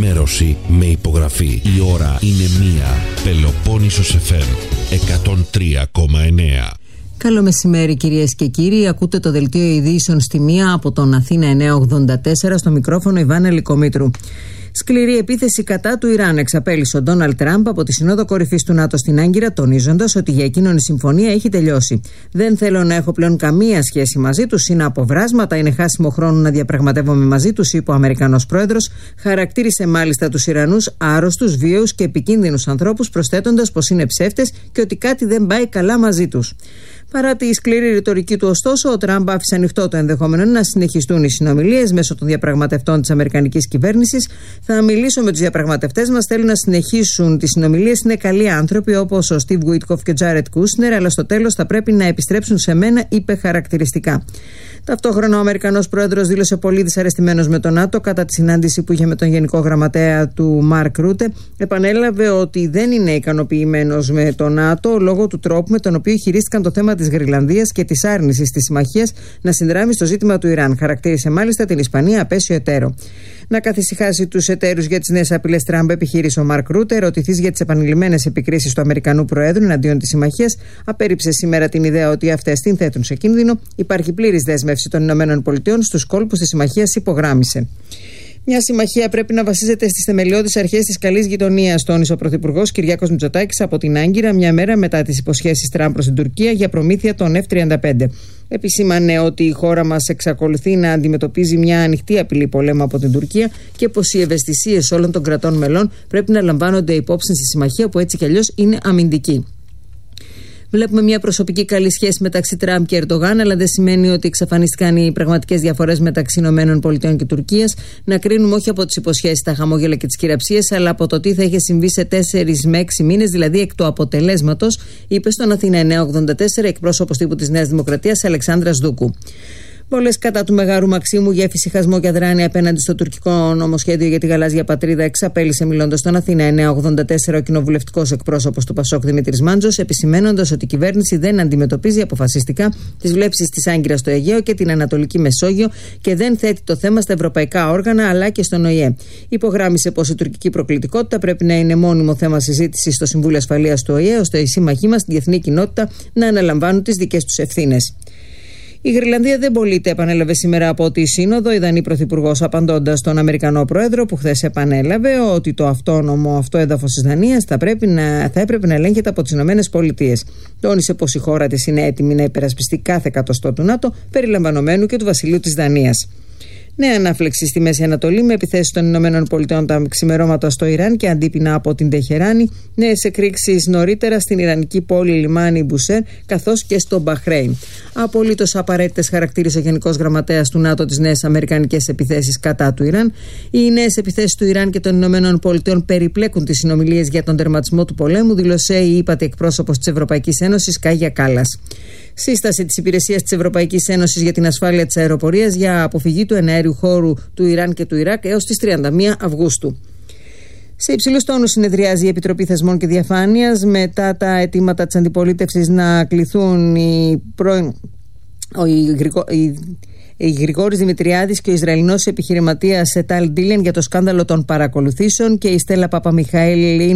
ενημέρωση με υπογραφή. Η ώρα είναι 1. Πελοπόννησος FM 103,9. Καλό μεσημέρι κυρίες και κύριοι. Ακούτε το δελτίο ειδήσεων στη 1 από τον Αθήνα 984, στο μικρόφωνο Ιβάνα Λυκομήτρου. Σκληρή επίθεση κατά του Ιράν εξαπέλυσε ο Ντόναλντ Τραμπ από τη Συνόδο Κορυφής του ΝΑΤΟ στην Άγκυρα, τονίζοντας ότι για εκείνον η συμφωνία έχει τελειώσει. Δεν θέλω να έχω πλέον καμία σχέση μαζί τους, είναι αποβράσματα, είναι χάσιμο χρόνο να διαπραγματεύομαι μαζί τους, είπε ο Αμερικανός πρόεδρος. Χαρακτήρισε μάλιστα τους Ιρανούς άρρωστους, βίαιους και επικίνδυνους ανθρώπους, προσθέτοντας πως είναι ψεύτες και ότι κάτι δεν πάει καλά μαζί τους. Παρά τη σκληρή ρητορική του, ωστόσο, ο Τραμπ άφησε ανοιχτό το ενδεχόμενο να συνεχιστούν οι συνομιλίες μέσω των διαπραγματευτών της αμερικανικής κυβέρνησης. Θα μιλήσω με τους διαπραγματευτές μας. Θέλουν να συνεχίσουν τις συνομιλίες. Είναι καλοί άνθρωποι όπως ο Στίβ Γουίτκοφ και ο Τζάρετ Κούσνερ, αλλά στο τέλος θα πρέπει να επιστρέψουν σε μένα, είπε χαρακτηριστικά. Ταυτόχρονα, ο Αμερικανός πρόεδρος δήλωσε πολύ δυσαρεστημένος με τον ΝΑΤΟ κατά τη συνάντηση που είχε με τον Γενικό Γραμματέα του Μαρκ Ρούτε. Επανέλαβε ότι δεν είναι ικανοποιημένος με τον ΝΑΤΟ λόγω του τρόπου με τον οποίο χειρίστηκαν το θέμα της Γροιλανδίας και της άρνησης της συμμαχίας να συνδράμει στο ζήτημα του Ιράν. Χαρακτήρισε μάλιστα την Ισπανία απέσιο εταίρο. Να καθησυχάσει τους εταίρους για τις νέες απειλές Τραμπ, επιχείρησε ο Μαρκ Ρούτε. Ερωτηθείς για τις επανειλημμένες επικρίσεις του Αμερικανού Προέδρου εναντίον της συμμαχίας, απέρριψε σήμερα την ιδέα ότι αυτές την θέτουν σε κίνδυνο. Υπάρχει πλήρης δέσμευση των ΗΠΑ στους κόλπους της συμμαχίας, υπογράμμισε. Μια συμμαχία πρέπει να βασίζεται στις θεμελιώδεις αρχές της καλής γειτονίας, τόνισε ο Πρωθυπουργός Κυριάκος Μητσοτάκης από την Άγκυρα, μια μέρα μετά τις υποσχέσεις Τραμπ προς την Τουρκία για προμήθεια των F-35. Επισήμανε ότι η χώρα μας εξακολουθεί να αντιμετωπίζει μια ανοιχτή απειλή πολέμου από την Τουρκία και πως οι ευαισθησίες όλων των κρατών μελών πρέπει να λαμβάνονται υπόψη στη συμμαχία που έτσι κι αλλιώς είναι αμυντική. Βλέπουμε μια προσωπική καλή σχέση μεταξύ Τραμπ και Ερντογάν, αλλά δεν σημαίνει ότι εξαφανίστηκαν οι πραγματικές διαφορές μεταξύ ΗΠΑ και Τουρκίας. Να κρίνουμε όχι από τις υποσχέσεις, τα χαμόγελα και τις κυραψίες, αλλά από το τι θα είχε συμβεί σε 4 με 6 μήνες, δηλαδή εκ του αποτελέσματος, είπε στον Αθήνα 984 εκπρόσωπος τύπου της Νέας Δημοκρατίας Αλεξάνδρας Δούκου. Βολές κατά του Μεγάρου Μαξίμου για εφησυχασμό και αδράνεια απέναντι στο τουρκικό νομοσχέδιο για τη γαλάζια πατρίδα εξαπέλυσε, μιλώντας στον Αθήνα 984 ο κοινοβουλευτικός εκπρόσωπος του Πασόκ Δημήτρης Μάντζος, επισημένοντας ότι η κυβέρνηση δεν αντιμετωπίζει αποφασιστικά τις βλέψεις της Άγκυρας στο Αιγαίο και την Ανατολική Μεσόγειο και δεν θέτει το θέμα στα ευρωπαϊκά όργανα αλλά και στον ΟΗΕ. Υπογράμμισε πως η τουρκική προκλητικότητα πρέπει να είναι μόνιμο θέμα συζήτησης στο Συμβούλιο Ασφαλείας του ΟΗΕ, ώστε οι σύμμαχοί μας, τη διεθνή κοινότητα, να αναλαμβάνουν τις δικές τους ευθύνες. Η Γροιλανδία δεν πωλείται, επανέλαβε σήμερα από τη Σύνοδο η Δανή Πρωθυπουργός, απαντώντας στον Αμερικανό Πρόεδρο που χθες επανέλαβε ότι το αυτόνομο αυτό έδαφος της Δανίας θα έπρεπε να ελέγχεται από τις ΗΠΑ. Τόνισε πως η χώρα της είναι έτοιμη να υπερασπιστεί κάθε εκατοστό του ΝΑΤΟ, περιλαμβανομένου και του Βασιλείου της Δανίας. Νέα ανάφλεξη στη Μέση Ανατολή με επιθέσεις των ΗΠΑ τα ξημερώματα στο Ιράν και αντίπεινα από την Τεχεράνη. Νέες εκρήξεις νωρίτερα στην ιρανική πόλη λιμάνι Μπουσέρ καθώς και στο Μπαχρέιν. Απολύτως απαραίτητες, χαρακτήρισε ο Γενικός Γραμματέας του ΝΑΤΟ τις νέες αμερικανικές επιθέσεις κατά του Ιράν. Οι νέες επιθέσεις του Ιράν και των ΗΠΑ περιπλέκουν τις συνομιλίες για τον τερματισμό του πολέμου, δήλωσε η ύπατη εκπρόσωπος της Ευρωπαϊκής Ένωσης Κάγια Κάλλας. Σύσταση της Υπηρεσίας της Ευρωπαϊκής Ένωσης για την ασφάλεια της αεροπορίας για αποφυγή του εναέριου χώρου του Ιράν και του Ιράκ έως τις 31 Αυγούστου. Σε υψηλούς τόνους συνεδριάζει η Επιτροπή Θεσμών και Διαφάνειας μετά τα αιτήματα της αντιπολίτευσης να κληθούν η Γρηγόρης Δημητριάδης και ο Ισραηλινός επιχειρηματίας Τάλ Ντίλεν για το σκάνδαλο των παρακολουθήσεων και η Στέλλα Παπαμιχαήλ